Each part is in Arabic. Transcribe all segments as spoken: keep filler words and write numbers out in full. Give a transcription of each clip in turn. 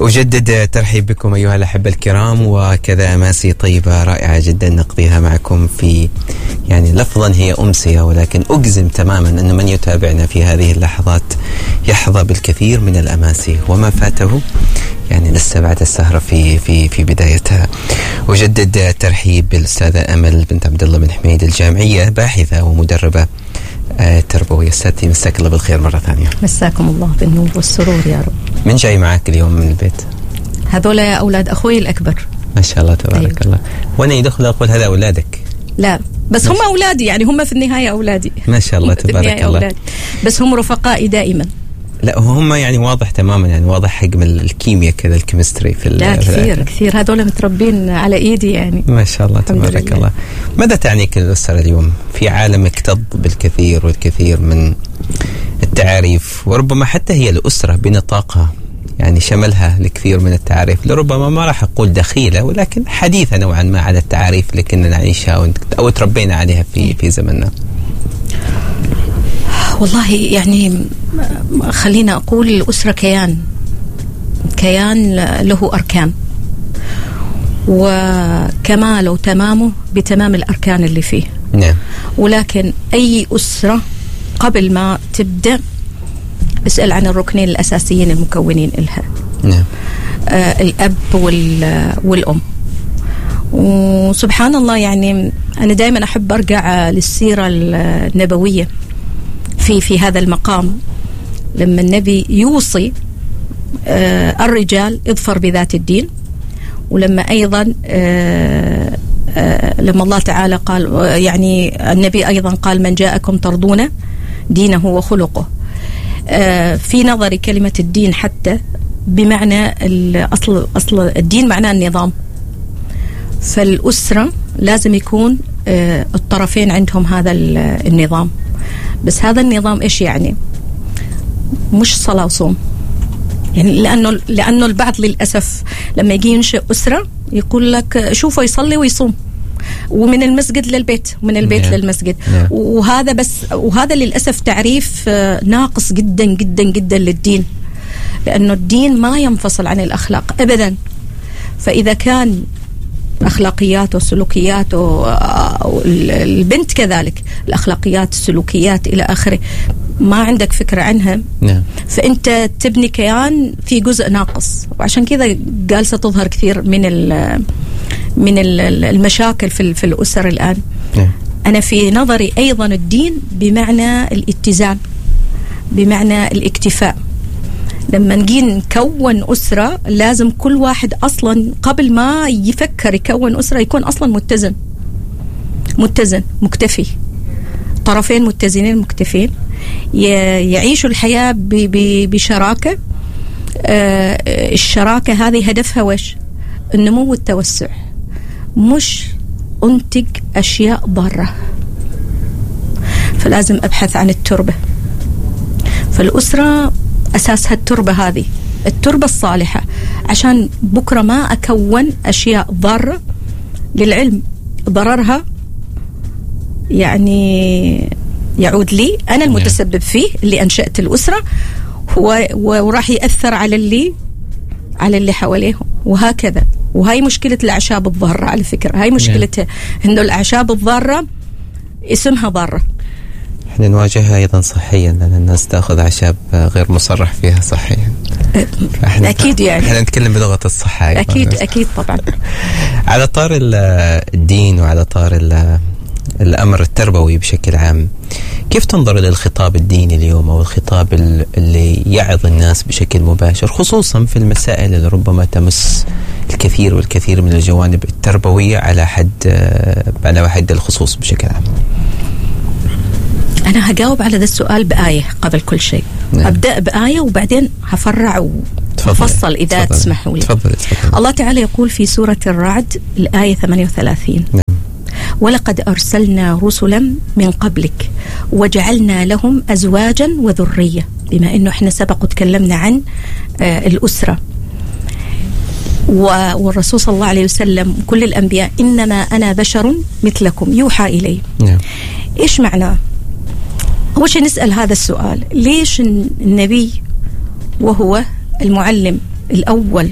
أجدد ترحيب بكم أيها الأحبة الكرام، وكذا أماسي طيبة رائعة جدا نقضيها معكم في يعني لفظا هي أمسية، ولكن أجزم تماما أن من يتابعنا في هذه اللحظات يحظى بالكثير من الأماسي وما فاته يعني لسه بعد السهرة في في في بدايتها. أجدد ترحيب بالأستاذة أمل بنت عبد الله بن حميد الجامعية، باحثة ومدربة تربوية. أستاذتي مساك الله بالخير مرة ثانية. مساكم الله بالنور والسرور يا رب. من جاي معك اليوم من البيت؟ هذول أولاد أخوي الأكبر. ما شاء الله تبارك أيوة. الله. وأنا يدخل أقول هذا أولادك؟ لا بس هم أولادي، يعني هم في النهاية أولادي. ما شاء الله تبارك الله. أولادي. بس هم رفقائي دائما. لا هم يعني واضح تماما، يعني واضح حجم الكيمياء كذا، الكيمستري في لا في كثير الأكل. كثير هذول متربين على إيدي يعني. ما شاء الله تبارك الله. ماذا تعنيك الأسرة اليوم في عالم اكتظ بالكثير والكثير من التعاريف، وربما حتى هي الأسرة بنطاقها يعني شملها الكثير من التعاريف، لربما ما راح أقول دخيلة ولكن حديثة نوعا ما على التعاريف اللي كنا نعيشها أو تربينا عليها في في زمننا؟ والله يعني خلينا أقول الأسرة كيان كيان له أركان، وكماله وتمامه بتمام الأركان اللي فيه. نعم. ولكن أي أسرة قبل ما تبدأ اسأل عن الركنين الأساسيين المكونين إلها. نعم. آه الأب والأم. وسبحان الله يعني أنا دائما أحب أرجع للسيرة النبوية في في هذا المقام، لما النبي يوصي آه الرجال اظفر بذات الدين، ولما أيضا آه آه لما الله تعالى قال يعني النبي أيضا قال من جاءكم ترضون دينه وخلقه. آه في نظري كلمة الدين حتى بمعنى أصل أصل الدين معناه النظام، فالأسرة لازم يكون آه الطرفين عندهم هذا النظام. بس هذا النظام إيش يعني؟ مش صلاة وصوم، يعني لأنه لأنه البعض للأسف لما يجي ينشئ أسرة يقول لك شوفوا يصلي ويصوم، ومن المسجد للبيت ومن البيت yeah. للمسجد yeah. وهذا بس وهذا للأسف تعريف ناقص جدا جدا جدا للدين، لأنه الدين ما ينفصل عن الأخلاق أبدا. فإذا كان أخلاقيات وسلوكيات والبنت كذلك الأخلاقيات السلوكيات إلى آخره ما عندك فكرة عنها نعم. فأنت تبني كيان في جزء ناقص، وعشان كذا قال ستظهر كثير من من المشاكل في في الأسر الآن نعم. أنا في نظري أيضا الدين بمعنى الاتزان، بمعنى الاكتفاء. لما نجي نكون أسرة لازم كل واحد أصلا قبل ما يفكر يكون أسرة يكون أصلا متزن متزن مكتفي، طرفين متزنين مكتفين يعيشوا الحياة بشراكة. آه الشراكة هذه هدفها وش؟ النمو والتوسع، مش أنتج أشياء ضارة. فلازم أبحث عن التربة، فالأسرة أساسها التربة هذه، التربة الصالحة، عشان بكرة ما أكون أشياء ضارة للعلم ضررها يعني يعود لي أنا المتسبب فيه اللي أنشأت الأسرة، وراح يأثر على اللي على اللي حواليهم، وهكذا. وهاي مشكلة الأعشاب الضارة على فكرة، هاي مشكلتها إنه الأعشاب الضارة اسمها ضارة. احنا نواجهها ايضا صحيا، لان الناس تاخذ اعشاب غير مصرح فيها صحيا. اكيد يعني احنا نتكلم بلغه الصحه أيضاً. اكيد اكيد طبعا. على طار الدين وعلى طار الامر التربوي بشكل عام، كيف تنظر للخطاب الديني اليوم او الخطاب اللي يعظ الناس بشكل مباشر، خصوصا في المسائل اللي ربما تمس الكثير والكثير من الجوانب التربويه على حد على حد الخصوص بشكل عام؟ أنا هجاوب على هذا السؤال بآية قبل كل شيء. نعم. أبدأ بآية وبعدين هفرع وفصل إذا تسمحوا لي. تفضل. تفضل. الله تعالى يقول في سورة الرعد الآية ثمانية وثلاثين نعم. ولقد أرسلنا رسلا من قبلك وجعلنا لهم أزواجا وذرية، بما أنه إحنا سبق وتكلمنا عن آه الأسرة، والرسول صلى الله عليه وسلم كل الأنبياء إنما أنا بشر مثلكم يوحى إلي. نعم. إيش معناه؟ أول شيء نسأل هذا السؤال، ليش النبي وهو المعلم الأول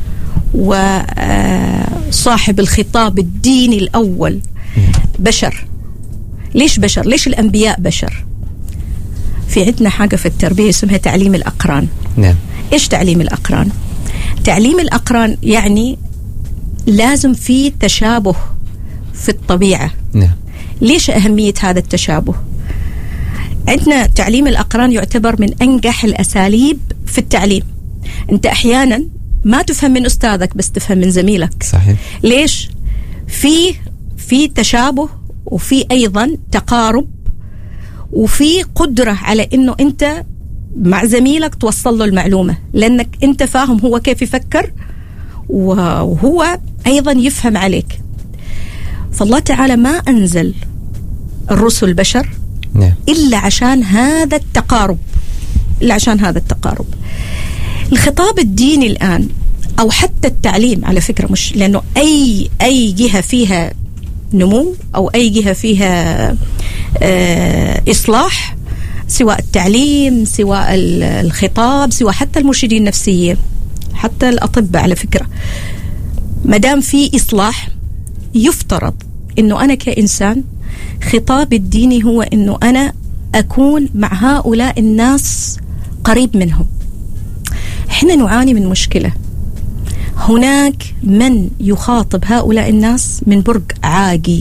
وصاحب الخطاب الديني الأول بشر. ليش بشر؟ ليش الأنبياء بشر؟ في عندنا حاجة في التربية اسمها تعليم الأقران. نعم. إيش تعليم الأقران؟ تعليم الأقران يعني لازم في تشابه في الطبيعة. نعم. ليش أهمية هذا التشابه؟ عندنا تعليم الأقران يعتبر من أنجح الأساليب في التعليم. أنت أحيانا ما تفهم من أستاذك بس تفهم من زميلك. صحيح. ليش؟ في في تشابه وفي أيضا تقارب وفي قدرة على إنه أنت مع زميلك توصل له المعلومة، لأنك أنت فاهم هو كيف يفكر وهو أيضا يفهم عليك. فالله تعالى ما أنزل الرسل بشر نعم. إلا عشان هذا التقارب، إلا عشان هذا التقارب. الخطاب الديني الآن أو حتى التعليم على فكرة، مش لأنه أي أي جهة فيها نمو أو أي جهة فيها آه إصلاح، سواء التعليم سواء الخطاب سواء حتى المرشدين النفسيين حتى الأطباء، على فكرة مدام في إصلاح يفترض إنه أنا كإنسان خطاب الديني هو إنه أنا أكون مع هؤلاء الناس قريب منهم. إحنا نعاني من مشكلة، هناك من يخاطب هؤلاء الناس من برج عاجي.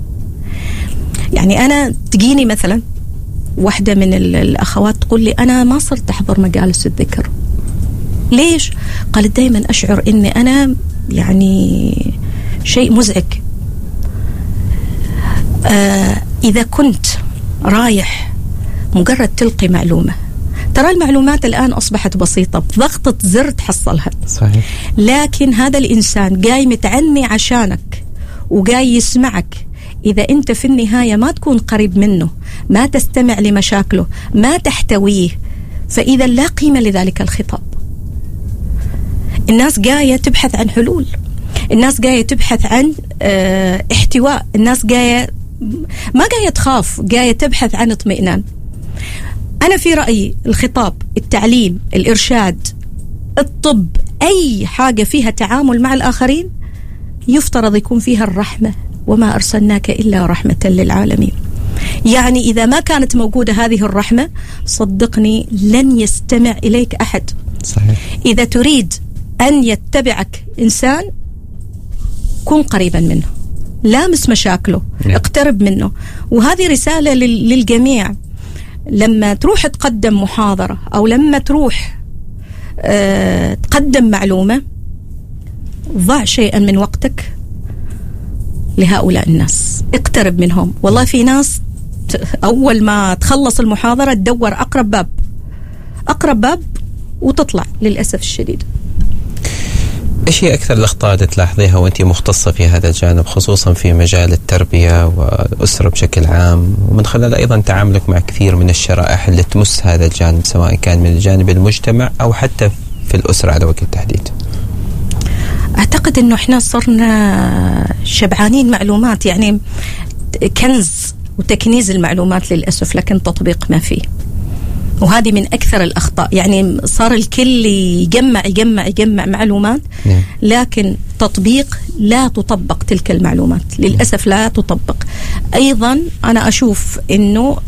يعني أنا تجيني مثلا واحدة من الأخوات تقول لي أنا ما صرت أحضر مجالس الذكر. ليش؟ قالت دايما أشعر إني أنا يعني شيء مزعج. آه إذا كنت رايح مجرد تلقي معلومة، ترى المعلومات الآن أصبحت بسيطة، بضغطة زر تحصلها. صحيح. لكن هذا الإنسان جاي متعني عشانك وجاي يسمعك، إذا أنت في النهاية ما تكون قريب منه، ما تستمع لمشاكله، ما تحتويه، فإذا لا قيمة لذلك الخطاب. الناس جاية تبحث عن حلول، الناس جاية تبحث عن اه احتواء، الناس جاية ما جاية تخاف، جاية تبحث عن اطمئنان. أنا في رأيي الخطاب، التعليم، الإرشاد، الطب، أي حاجة فيها تعامل مع الآخرين يفترض يكون فيها الرحمة، وما أرسلناك إلا رحمة للعالمين. يعني إذا ما كانت موجودة هذه الرحمة صدقني لن يستمع إليك أحد. صحيح. إذا تريد أن يتبعك إنسان كن قريبا منه، لامس مشاكله، نعم. اقترب منه. وهذه رسالة للجميع. لما تروح تقدم محاضرة أو لما تروح أه تقدم معلومة، ضع شيئا من وقتك لهؤلاء الناس، اقترب منهم. والله في ناس أول ما تخلص المحاضرة تدور أقرب باب أقرب باب وتطلع للأسف الشديد. إيش هي أكثر الأخطاء اللي تلاحظيها وأنت مختصة في هذا الجانب، خصوصا في مجال التربية والأسرة بشكل عام، ومن خلال أيضا تعاملك مع كثير من الشرائح اللي تمس هذا الجانب، سواء كان من الجانب المجتمع أو حتى في الأسرة على وجه التحديد؟ أعتقد أنه إحنا صرنا شبعانين معلومات، يعني كنز وتكنيز المعلومات للأسف، لكن تطبيق ما فيه. وهذه من أكثر الأخطاء. يعني صار الكل يجمع يجمع يجمع معلومات، لكن تطبيق لا تطبق تلك المعلومات للأسف، لا تطبق. أيضا أنا أشوف أنه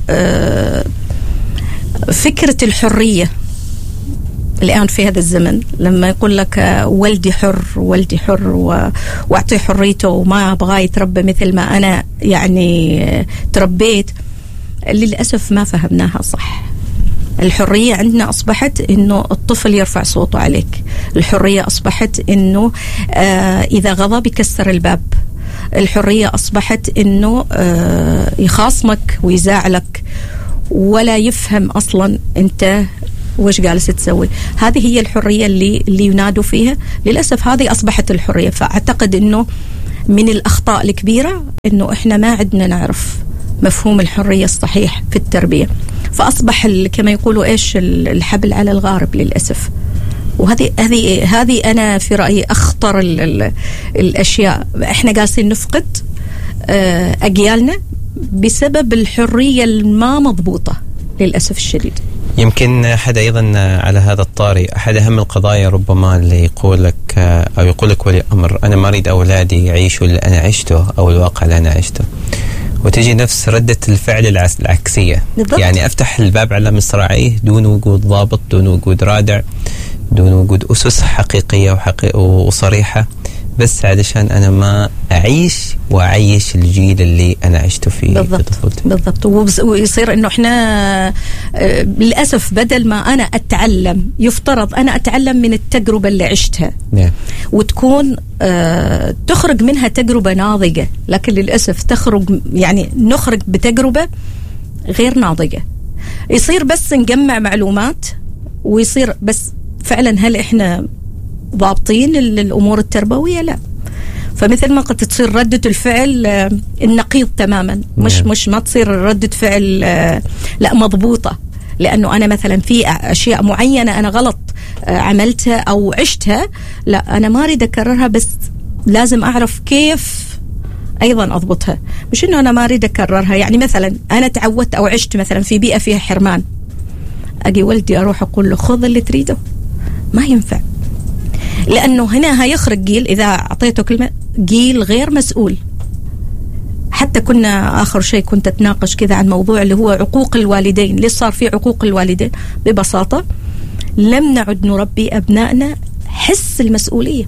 فكرة الحرية الآن في هذا الزمن، لما يقول لك ولدي حر ولدي حر وأعطيه حريته وما أبغاه يتربى مثل ما أنا يعني تربيت، للأسف ما فهمناها صح. الحرية عندنا أصبحت إنه الطفل يرفع صوته عليك، الحرية أصبحت إنه آه إذا غضب يكسر الباب، الحرية أصبحت إنه آه يخاصمك ويزاعلك ولا يفهم أصلا أنت وش جالس تسوي. هذه هي الحرية اللي اللي ينادوا فيها. للأسف هذه أصبحت الحرية. فأعتقد إنه من الأخطاء الكبيرة إنه إحنا ما عدنا نعرف مفهوم الحرية الصحيح في التربية، فأصبح كما يقولوا إيش الحبل على الغارب للأسف. وهذه هذه هذه أنا في رأيي أخطر ال ال الأشياء. إحنا قاسين نفقد أجيالنا بسبب الحرية الما مضبوطة للأسف الشديد. يمكن أحد أيضا على هذا الطاري، أحد أهم القضايا ربما اللي يقول لك أو يقول لك ولي أمر أنا ما أريد أولادي يعيشوا اللي أنا عشته أو الواقع اللي أنا عشته، وتجي نفس ردة الفعل العكسية. بالضبط. يعني أفتح الباب على مصراعيه دون وجود ضابط، دون وجود رادع، دون وجود أسس حقيقية وحقيقة وصريحة، بس علشان أنا ما أعيش وأعيش الجيل اللي أنا عشته فيه. بالضبط. بالضبط. ويصير إنه إحنا للأسف بدل ما أنا أتعلم، يفترض أنا أتعلم من التجربة اللي عشتها. نعم. وتكون آه تخرج منها تجربة ناضجة، لكن للأسف تخرج يعني نخرج بتجربة غير ناضجة. يصير بس نجمع معلومات، ويصير بس فعلا هل إحنا ضابطين الأمور التربوية؟ لا. فمثل ما قلت تصير ردة الفعل النقيض تماما، مش مش ما تصير ردة فعل لا مضبوطة، لأنه أنا مثلا في أشياء معينة أنا غلط عملتها أو عشتها، لا أنا ما أريد أكررها، بس لازم أعرف كيف أيضا أضبطها، مش إنه أنا ما أريد أكررها. يعني مثلا أنا تعودت أو عشت مثلا في بيئة فيها حرمان، أجي ولدي أروح أقول له خذ اللي تريده، ما ينفع، لأنه هنا هيخرج جيل، إذا أعطيته كلمة، جيل غير مسؤول. حتى كنا آخر شيء كنت أتناقش كذا عن موضوع اللي هو عقوق الوالدين. ليش صار في عقوق الوالدين؟ ببساطة لم نعد نربي أبنائنا حس المسؤولية.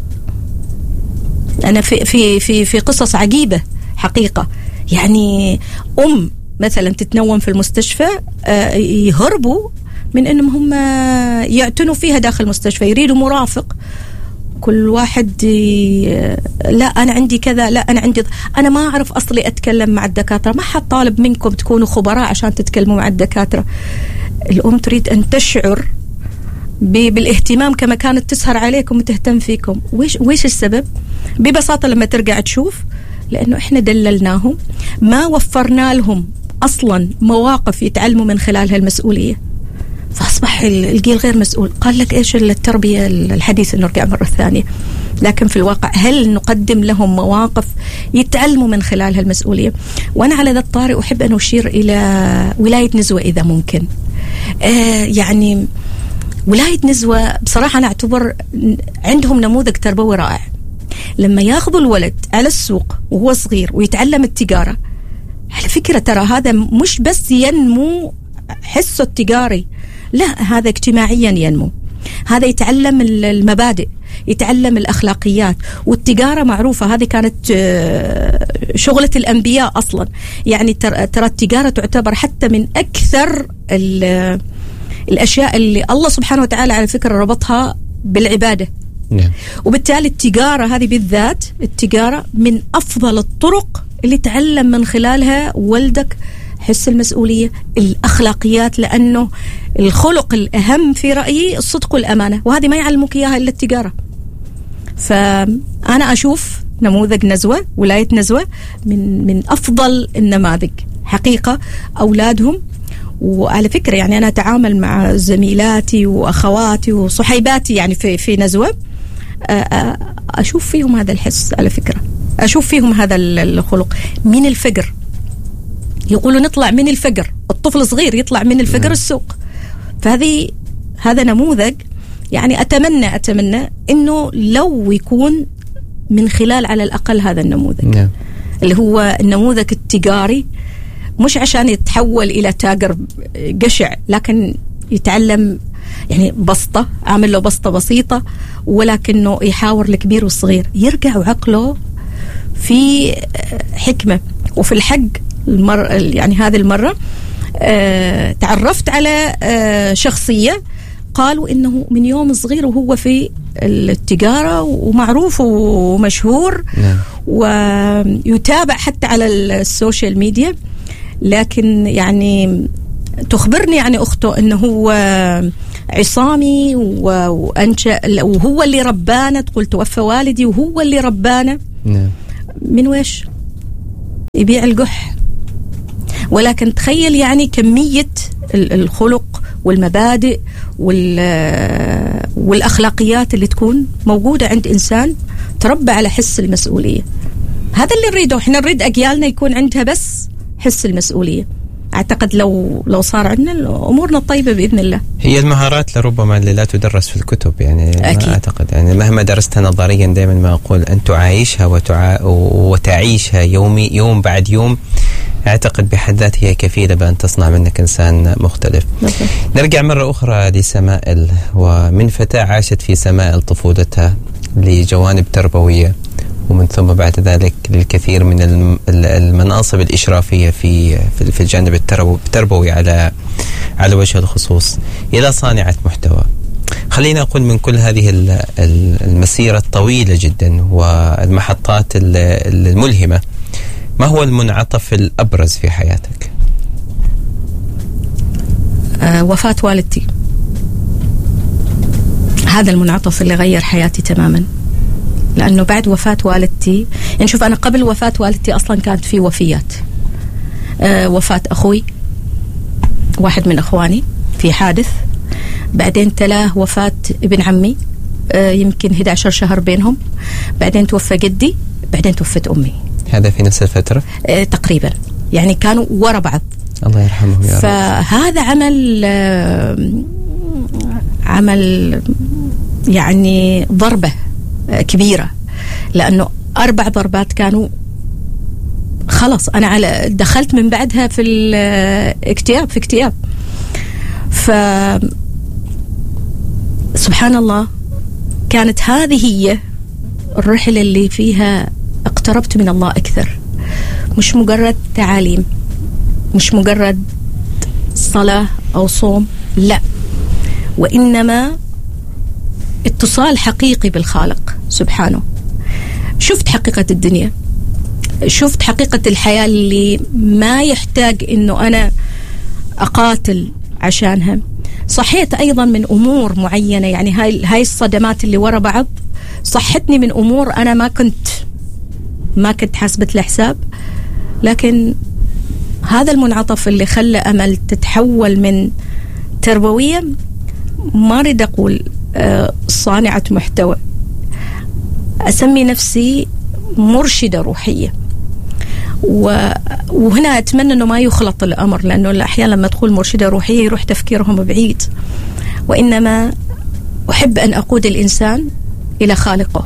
أنا في في في في قصص عجيبة حقيقة، يعني أم مثلا تتنوم في المستشفى، يهربوا من أنهم هم يعتنوا فيها داخل المستشفى، يريدوا مرافق، كل واحد لا أنا عندي كذا، لا أنا عندي، أنا ما أعرف أصلي أتكلم مع الدكاترة. ما حد طالب منكم تكونوا خبراء عشان تتكلموا مع الدكاترة. الأم تريد أن تشعر بالاهتمام كما كانت تسهر عليكم وتهتم فيكم. ويش ويش السبب؟ ببساطة لما ترجع تشوف، لأنه إحنا دللناهم، ما وفرنا لهم أصلا مواقف يتعلموا من خلالها المسؤولية، فأصبح الجيل غير مسؤول. قال لك إيش التربية الحديثة، نرجع مرة ثانية، لكن في الواقع هل نقدم لهم مواقف يتعلموا من خلالها المسؤولية؟ وأنا على ذا الطارئ أحب أن أشير إلى ولاية نزوة إذا ممكن. آه يعني ولاية نزوة بصراحة أنا أعتبر عندهم نموذج تربوي رائع. لما ياخذوا الولد على السوق وهو صغير ويتعلم التجارة، على فكرة ترى هذا مش بس ينمو حسه التجاري، لا هذا اجتماعيا ينمو، هذا يتعلم المبادئ، يتعلم الأخلاقيات. والتجارة معروفة هذه كانت شغلة الأنبياء أصلا. يعني ترى التجارة تعتبر حتى من أكثر الأشياء اللي الله سبحانه وتعالى على فكرة ربطها بالعبادة. وبالتالي التجارة هذه بالذات، التجارة من أفضل الطرق اللي تعلم من خلالها ولدك حس المسؤولية، الأخلاقيات، لأنه الخلق الأهم في رأيي الصدق والأمانة، وهذه ما يعلمك إياها إلا التجارة. فأنا أشوف نموذج نزوة، ولاية نزوة، من من أفضل النماذج حقيقة. أولادهم، وعلى فكرة يعني أنا أتعامل مع زميلاتي وأخواتي وصحيباتي يعني في في نزوة، أشوف فيهم هذا الحس، على فكرة أشوف فيهم هذا الخلق من الفجر. يقولوا نطلع من الفجر، الطفل صغير يطلع من الفجر السوق. فهذه هذا نموذج يعني أتمنى أتمنى إنه لو يكون من خلال على الأقل هذا النموذج yeah. اللي هو النموذج التجاري، مش عشان يتحول إلى تاجر جشع، لكن يتعلم يعني بسطة، عامل له بسطة بسيطة، ولكنه يحاور الكبير والصغير، يرجع عقله في حكمة وفي الحق. المر يعني هذه المرة آه تعرفت على آه شخصية قالوا إنه من يوم صغير وهو في التجارة ومعروف ومشهور نعم. ويتابع حتى على السوشيال ميديا، لكن يعني تخبرني يعني أخته إنه هو عصامي وأنشأ وهو اللي ربانا، تقول توفى والدي وهو اللي ربانا نعم. من ويش يبيع القح. ولكن تخيل يعني كمية الخلق والمبادئ والأخلاقيات اللي تكون موجودة عند إنسان تربى على حس المسؤولية. هذا اللي نريده، إحنا نريد أجيالنا يكون عندها بس حس المسؤولية، أعتقد لو لو صار عندنا أمورنا طيبة بإذن الله. هي المهارات لربما اللي لا تدرس في الكتب يعني. أكيد. ما أعتقد يعني مهما درستها نظريا دائما ما أقول أن تعايشها وتع... وتعيشها يومي يوم بعد يوم، أعتقد بحد ذاتها هي كفيلة بأن تصنع منك إنسان مختلف. بالضبط. نرجع مرة أخرى لسمائل، ومن فتاة عاشت في سمائل طفولتها لجوانب تربوية، ومن ثم بعد ذلك للكثير من المناصب الإشرافية في في الجانب التربوي على على وجه الخصوص، إلى صانعة محتوى. خلينا أقول من كل هذه المسيرة الطويلة جدا والمحطات الملهمة، ما هو المنعطف الأبرز في حياتك؟ أه وفاة والدتي. هذا المنعطف اللي غير حياتي تماما، لأنه بعد وفاة والدتي يعني شوف أنا قبل وفاة والدتي أصلا كانت في وفيات. أه وفاة أخوي واحد من أخواني في حادث، بعدين تلاه وفاة ابن عمي أه يمكن إحدى عشر شهر بينهم، بعدين توفى جدي، بعدين توفت أمي. هذا في نفس الفترة؟ أه تقريبا يعني كانوا ورا بعض. الله يرحمهم يا رب. فهذا عمل أه عمل يعني ضربة كبيرة، لأنه أربع ضربات كانوا خلاص أنا على دخلت من بعدها في الاكتئاب في اكتئاب. ف سبحان الله كانت هذه هي الرحلة اللي فيها اقتربت من الله أكثر، مش مجرد تعاليم، مش مجرد صلاة أو صوم، لا، وإنما اتصال حقيقي بالخالق سبحانه. شفت حقيقة الدنيا، شفت حقيقة الحياة اللي ما يحتاج إنه أنا أقاتل عشانها. صحيت أيضا من أمور معينة، يعني هاي هاي الصدمات اللي ورا بعض صحتني من أمور أنا ما كنت ما كنت حاسبت الحساب، لكن هذا المنعطف اللي خلى أمل تتحول من تربوية، ما أريد أقول آه صانعة محتوى، أسمي نفسي مرشدة روحية. وهنا أتمنى أنه ما يخلط الأمر، لأنه أحيانا لما تقول مرشدة روحية يروح تفكيرهم بعيد، وإنما أحب أن أقود الإنسان إلى خالقه.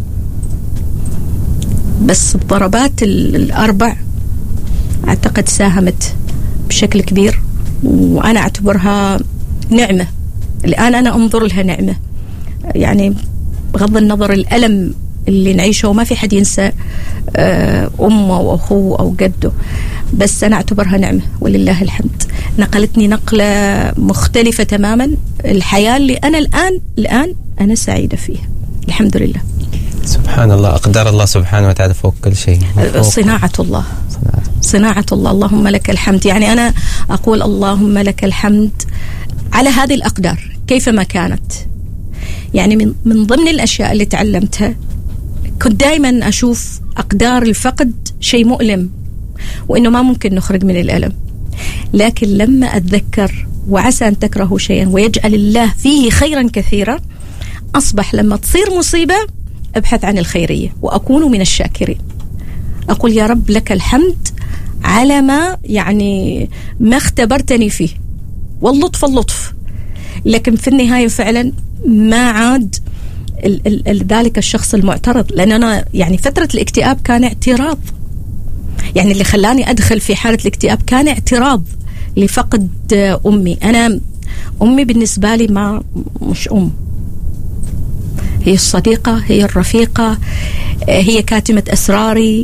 بس الضربات الأربع أعتقد ساهمت بشكل كبير، وأنا أعتبرها نعمة. الآن أنا أنظر لها نعمة، يعني بغض النظر الألم اللي نعيشه، وما في حد ينسى أمه أو أخوه أو جده، بس أنا أعتبرها نعمة ولله الحمد. نقلتني نقلة مختلفة تماما، الحياة اللي أنا الآن الآن أنا سعيدة فيها الحمد لله. سبحان الله، أقدار الله سبحانه وتعالى فوق كل شيء. صناعة الله، صناعة الله، اللهم لك الحمد. يعني أنا أقول اللهم لك الحمد على هذه الأقدار كيفما كانت. يعني من من ضمن الأشياء اللي تعلمتها، كنت دائما أشوف أقدار الفقد شيء مؤلم، وإنه ما ممكن نخرج من الألم، لكن لما أتذكر وعسى أن تكرهوا شيئا ويجعل الله فيه خيرا كثيرا، أصبح لما تصير مصيبة أبحث عن الخيرية وأكون من الشاكرين. أقول يا رب لك الحمد على ما يعني ما اختبرتني فيه، واللطف اللطف. لكن في النهاية فعلا ما عاد ال ال ال ذلك الشخص المعترض، لأن أنا يعني فترة الاكتئاب كان اعتراض، يعني اللي خلاني أدخل في حالة الاكتئاب كان اعتراض لفقد أمي. أنا أمي بالنسبة لي ما مش أم، هي الصديقة، هي الرفيقة، هي كاتمة أسراري،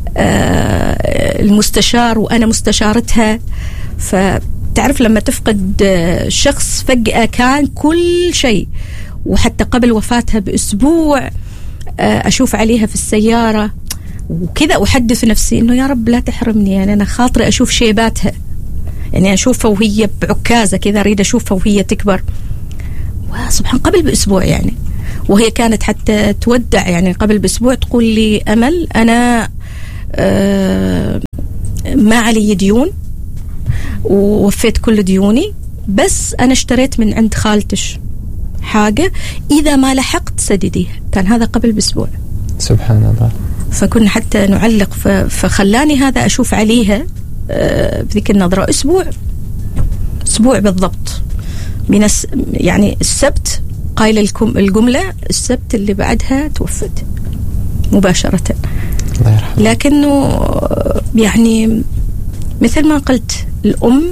المستشار وأنا مستشارتها. فتعرف لما تفقد شخص فجأة كان كل شيء. وحتى قبل وفاتها بأسبوع أشوف عليها في السيارة وكذا أحدث نفسي إنه يا رب لا تحرمني، يعني أنا خاطري أشوف شيباتها، يعني أشوفها وهي بعكازة كذا، أريد أشوفها وهي تكبر. وسبحان قبل بأسبوع يعني، وهي كانت حتى تودع يعني قبل بأسبوع تقول لي أمل أنا آه ما علي ديون ووفيت كل ديوني، بس أنا اشتريت من عند خالتش حاجة إذا ما لحقت سدديها. كان هذا قبل بأسبوع. سبحان الله. فكنا حتى نعلق، فخلاني هذا أشوف عليها بذيك النظرة أسبوع أسبوع بالضبط من الس... يعني السبت قايل لكم الجملة، السبت اللي بعدها توفت مباشرة. الله يرحمه. لكنه يعني مثل ما قلت الأم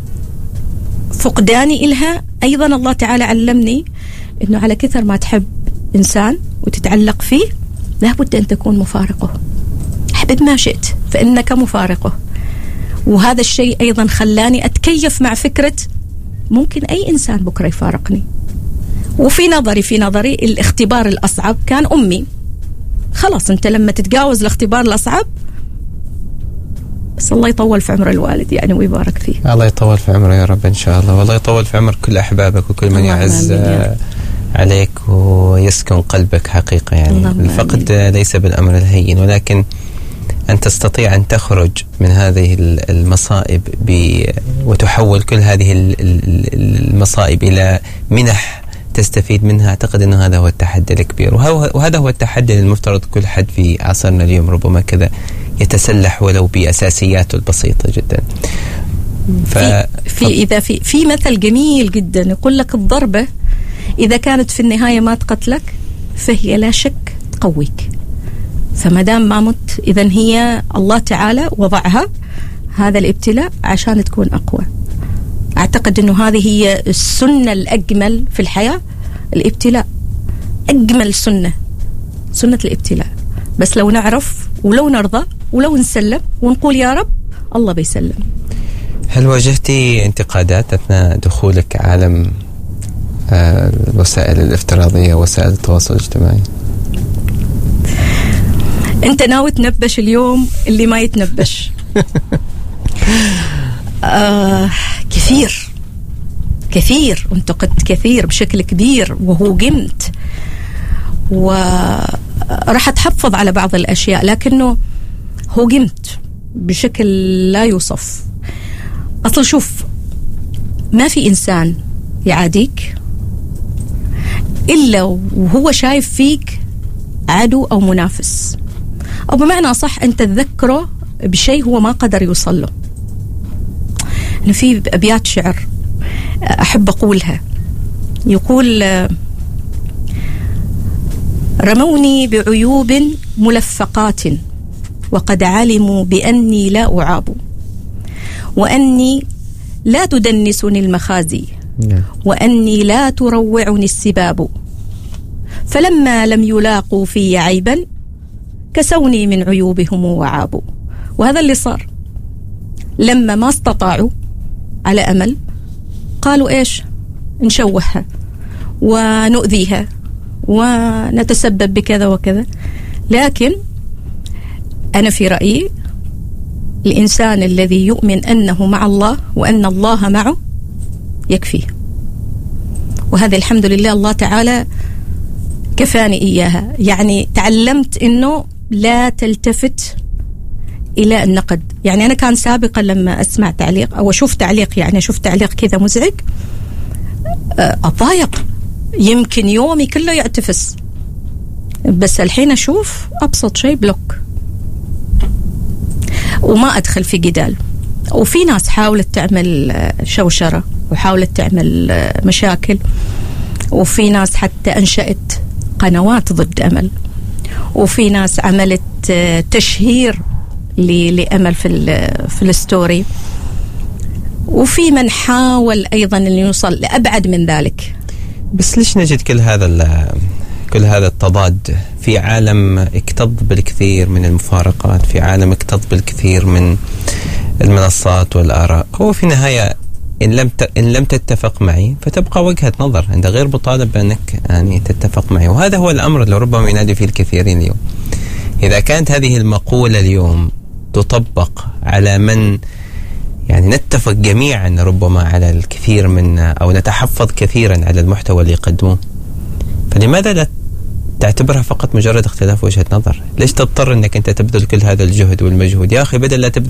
فقداني إلها أيضا الله تعالى علمني إنه على كثر ما تحب إنسان وتتعلق فيه لابد أن تكون مفارقه، أحبب ما شئت فإنك مفارقه. وهذا الشيء أيضا خلاني أتكيف مع فكرة ممكن أي إنسان بكرة يفارقني. وفي نظري في نظري الاختبار الأصعب كان أمي. خلاص أنت لما تتجاوز الاختبار الأصعب بس الله يطول في عمر الوالد يعني ويبارك فيه. الله يطول في عمره يا رب إن شاء الله، والله يطول في عمر كل أحبابك وكل من يعز عليك ويسكن قلبك حقيقة. يعني الفقد ليس بالأمر الهين، ولكن أن تستطيع أن تخرج من هذه المصائب وتحول كل هذه المصائب إلى منح تستفيد منها. أعتقد أنه هذا هو التحدي الكبير، وهذا هو التحدي المفترض كل حد في عصرنا اليوم ربما كذا يتسلح ولو بأساسياته البسيطة جدا. ف... في, في إذا في في مثل جميل جدا يقول لك الضربة إذا كانت في النهاية ما تقتلك فهي لا شك تقويك. فما دام ما مت إذن هي الله تعالى وضعها هذا الابتلاء عشان تكون أقوى. أعتقد أنه هذه هي السنة الأجمل في الحياة، الابتلاء أجمل سنة، سنة الابتلاء. بس لو نعرف ولو نرضى ولو نسلم ونقول يا رب الله بيسلم. هل واجهتي انتقادات أثناء دخولك عالم الوسائل الافتراضية ووسائل التواصل الاجتماعي؟ أنت ناوي تنبش اليوم اللي ما يتنبش. آه كثير كثير انتقدت كثير بشكل كبير وهوجمت، وراح أتحفظ على بعض الأشياء لكنه هوجمت بشكل لا يوصف. أصل شوف، ما في إنسان يعاديك إلا وهو شايف فيك عدو أو منافس، أو بمعنى صح أنت تذكره بشيء هو ما قدر يوصل له. أنا في أبيات شعر أحب أقولها، يقول رموني بعيوب ملفقات وقد علموا بأني لا أعاب، وأني لا تدنسني المخازي، وأني لا تروعني السباب، فلما لم يلاقوا في عيبا كسوني من عيوبهم وعابوا. وهذا اللي صار لما ما استطاعوا على أمل قالوا إيش نشوهها ونؤذيها ونتسبب بكذا وكذا. لكن أنا في رأيي الإنسان الذي يؤمن أنه مع الله وأن الله معه يكفيه، وهذا الحمد لله الله تعالى كفاني إياها. يعني تعلمت أنه لا تلتفت إلى النقد. يعني أنا كان سابقا لما أسمع تعليق أو أشوف تعليق، يعني أشوف تعليق كذا مزعج أضايق، يمكن يومي كله يعتفس. بس الحين أشوف أبسط شيء بلوك وما أدخل في جدال. وفي ناس حاولت تعمل شوشرة وحاولت تعمل مشاكل، وفي ناس حتى أنشأت قنوات ضد أمل، وفي ناس عملت تشهير لأمل في في الستوري، وفي من حاول أيضا أن يوصل لأبعد من ذلك. بس ليش نجد كل هذا كل هذا التضاد في عالم اكتظ بالكثير من المفارقات، في عالم اكتظ بالكثير من المنصات والآراء؟ هو في النهاية إن لم إن لم تتفق معي فتبقى وجهة نظر، أنت غير مطالب بأنك يعني تتفق معي. وهذا هو الأمر اللي ربما ينادي فيه الكثيرين اليوم. إذا كانت هذه المقولة اليوم تطبق على من يعني نتفق جميعا ربما على الكثير من أو نتحفظ كثيرا على المحتوى اللي يقدموه، فلماذا لا تعتبرها فقط مجرد اختلاف وجهة نظر؟ ليش تضطر أنك أنت تبذل كل هذا الجهد والمجهود؟ يا أخي بدل لا تبذل